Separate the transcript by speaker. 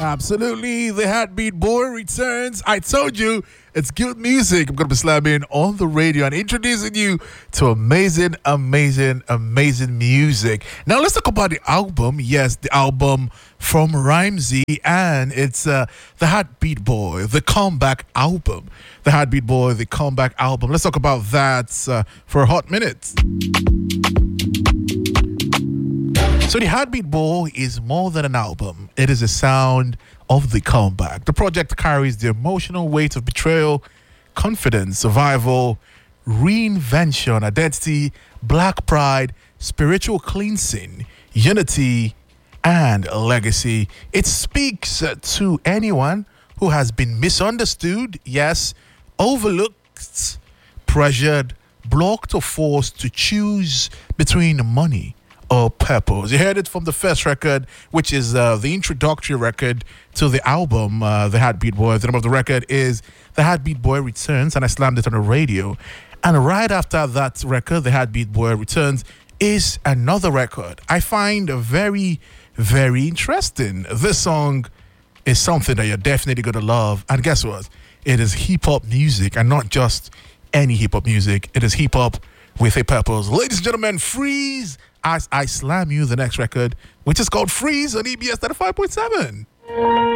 Speaker 1: Absolutely. The Heartbeat Boy returns. I told you it's good music. I'm going to be slamming on the radio and introducing you to amazing music. Now, let's talk about the album. Yes, the album from Rhymesy, and it's the Heartbeat Boy, the comeback album. The Heartbeat Boy, the comeback album. Let's talk about that for a hot minute. So the Heartbeat Boy is more than an album. It is a sound of the comeback. The project carries the emotional weight of betrayal, confidence, survival, reinvention, identity, black pride, spiritual cleansing, unity, and legacy. It speaks to anyone who has been misunderstood, yes, overlooked, pressured, blocked, or forced to choose between money or purpose. You heard it from the first record, which is the introductory record to the album, The Heartbeat Boy. The name of the record is The Heartbeat Boy Returns, and I slammed it on the radio. And right after that record, The Heartbeat Boy Returns, is another record I find very, very interesting. This song is something that you're definitely going to love. And guess what? It is hip-hop music, and not just any hip-hop music. It is hip-hop with a purpose. Ladies and gentlemen, Freeze as I slam you the next record, which is called Freeze on EBS 35.7.